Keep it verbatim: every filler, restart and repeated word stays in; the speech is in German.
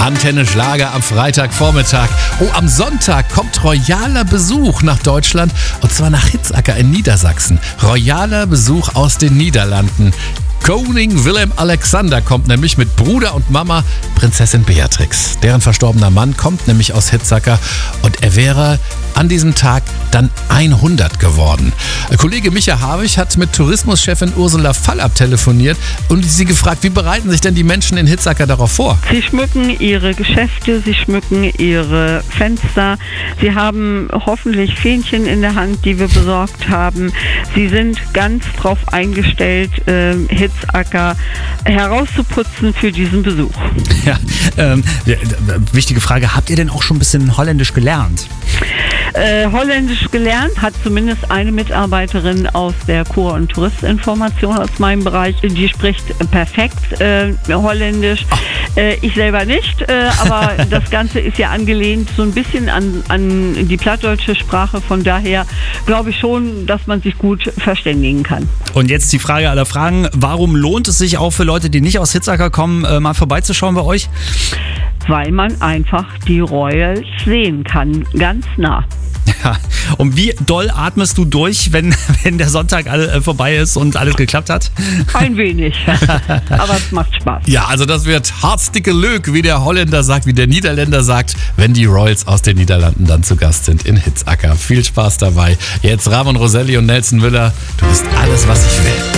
Antenne Schlager am Freitagvormittag. Oh, am Sonntag kommt royaler Besuch nach Deutschland und zwar nach Hitzacker in Niedersachsen. Royaler Besuch aus den Niederlanden. Koning Willem Alexander kommt nämlich mit Bruder und Mama Prinzessin Beatrix. Deren verstorbener Mann kommt nämlich aus Hitzacker und er wäre an diesem Tag dann hundert geworden. Kollege Micha Habich hat mit Tourismuschefin Ursula Fallab telefoniert und sie gefragt, wie bereiten sich denn die Menschen in Hitzacker darauf vor? Sie schmücken ihre Geschäfte, sie schmücken ihre Fenster, sie haben hoffentlich Fähnchen in der Hand, die wir besorgt haben. Sie sind ganz drauf eingestellt, äh, Hitzacker herauszuputzen für diesen Besuch. Ja, ähm, wichtige Frage, habt ihr denn auch schon ein bisschen Holländisch gelernt? Äh, Holländisch gelernt hat zumindest eine Mitarbeiterin aus der Kur- und Touristinformation aus meinem Bereich. Die spricht perfekt äh, Holländisch. Äh, ich selber nicht, äh, aber das Ganze ist ja angelehnt so ein bisschen an, an die plattdeutsche Sprache. Von daher glaube ich schon, dass man sich gut verständigen kann. Und jetzt die Frage aller Fragen. Warum lohnt es sich auch für Leute, die nicht aus Hitzacker kommen, äh, mal vorbeizuschauen bei euch? Weil man einfach die Royals sehen kann, ganz nah. Ja. Und wie doll atmest du durch, wenn, wenn der Sonntag all, äh, vorbei ist und alles geklappt hat? Ein wenig, aber es macht Spaß. Ja, also das wird hartstikke Lök, wie der Holländer sagt, wie der Niederländer sagt, wenn die Royals aus den Niederlanden dann zu Gast sind in Hitzacker. Viel Spaß dabei. Jetzt Ramon Roselli und Nelson Müller. Du bist alles, was ich will.